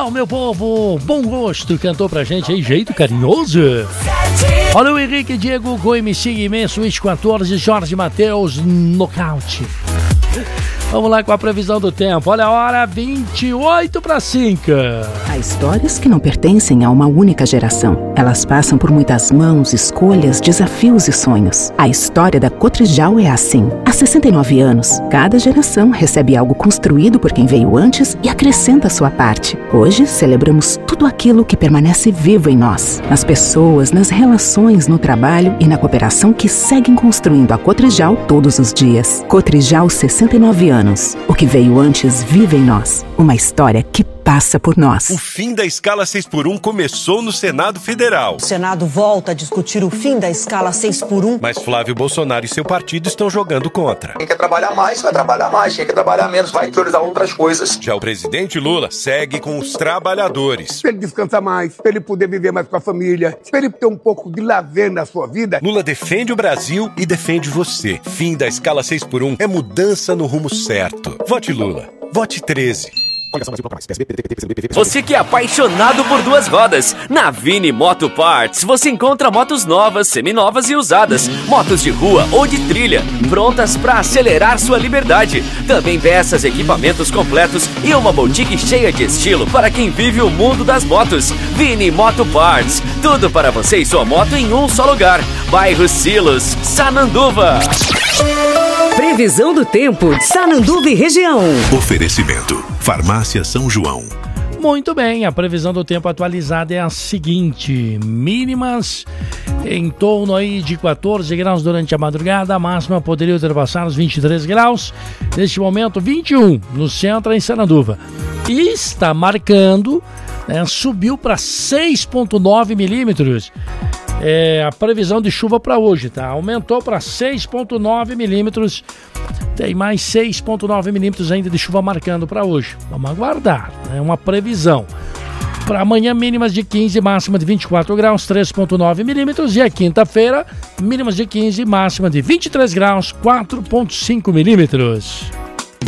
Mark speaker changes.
Speaker 1: Legal, meu povo, bom gosto, cantou pra gente aí, jeito carinhoso. Olha o Henrique Diego com MC Imenso, Switch 14, Jorge Mateus, nocaute. Vamos lá com a previsão do tempo. Olha a hora, 4:28.
Speaker 2: Há histórias que não pertencem a uma única geração. Elas passam por muitas mãos, escolhas, desafios e sonhos. A história da Cotrijal é assim. Há 69 anos, cada geração recebe algo construído por quem veio antes e acrescenta a sua parte. Hoje, celebramos tudo aquilo que permanece vivo em nós. Nas pessoas, nas relações, no trabalho e na cooperação que seguem construindo a Cotrijal todos os dias. Cotrijal, 69 anos. O que veio antes vive em nós. Uma história que passa por nós.
Speaker 3: O fim da escala 6x1 começou no Senado Federal.
Speaker 4: O Senado volta a discutir o fim da escala 6x1.
Speaker 3: Mas Flávio Bolsonaro e seu partido estão jogando contra.
Speaker 5: Quem quer trabalhar mais, vai trabalhar mais. Quem quer trabalhar menos, vai priorizar outras coisas.
Speaker 3: Já o presidente Lula segue com os trabalhadores.
Speaker 6: Pra ele descansar mais, pra ele poder viver mais com a família, pra ele ter um pouco de lazer na sua vida.
Speaker 3: Lula defende o Brasil e defende você. Fim da escala 6x1 é mudança no rumo certo. Vote Lula. Vote 13.
Speaker 7: Você que é apaixonado por duas rodas, na Vini Moto Parts você encontra motos novas, seminovas e usadas, motos de rua ou de trilha, prontas para acelerar sua liberdade. Também peças, equipamentos completos e uma boutique cheia de estilo para quem vive o mundo das motos. Vini Moto Parts, tudo para você e sua moto em um só lugar. Bairro Silos, Sananduva.
Speaker 8: Previsão do tempo de Sananduva e região.
Speaker 9: Oferecimento: Farmácia São João.
Speaker 1: Muito bem, a previsão do tempo atualizada é a seguinte: mínimas em torno aí de 14 graus durante a madrugada, a máxima poderia ultrapassar os 23 graus, neste momento 21 no centro em Sananduva. E está marcando, subiu para 6,9 milímetros. A previsão de chuva para hoje, tá? Aumentou para 6,9 milímetros. Tem mais 6,9 milímetros ainda de chuva marcando para hoje. Vamos aguardar, é uma previsão. Para amanhã, mínimas de 15, máxima de 24 graus, 3,9 milímetros. E a quinta-feira, mínimas de 15, máxima de 23 graus, 4,5 milímetros.